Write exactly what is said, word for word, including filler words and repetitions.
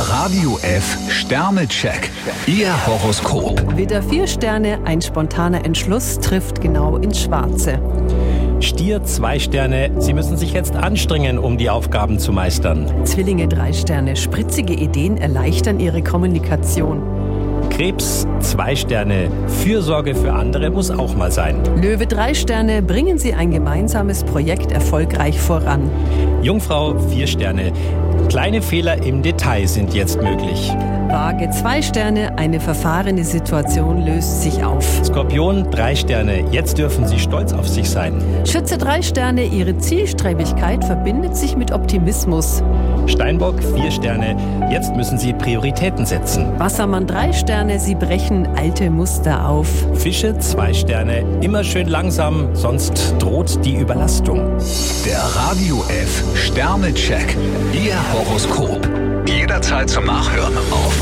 Radio F Sternecheck. Ihr Horoskop. Widder vier Sterne, ein spontaner Entschluss trifft genau ins Schwarze. Stier zwei Sterne, Sie müssen sich jetzt anstrengen, um die Aufgaben zu meistern. Zwillinge drei Sterne, spritzige Ideen erleichtern Ihre Kommunikation. Krebs zwei Sterne, Fürsorge für andere muss auch mal sein. Löwe drei Sterne, bringen Sie ein gemeinsames Projekt erfolgreich voran. Jungfrau vier Sterne, kleine Fehler im Detail sind jetzt möglich. Waage zwei Sterne, eine verfahrene Situation löst sich auf. Skorpion drei Sterne, jetzt dürfen Sie stolz auf sich sein. Schütze drei Sterne, Ihre Zielstrebigkeit verbindet sich mit Optimismus. Steinbock vier Sterne, jetzt müssen Sie Prioritäten setzen. Wassermann drei Sterne, Sie brechen alte Muster auf. Fische zwei Sterne, immer schön langsam, sonst droht die Überlastung. Der Radio F Sternecheck. Ihr Horoskop. Jederzeit zum Nachhören auf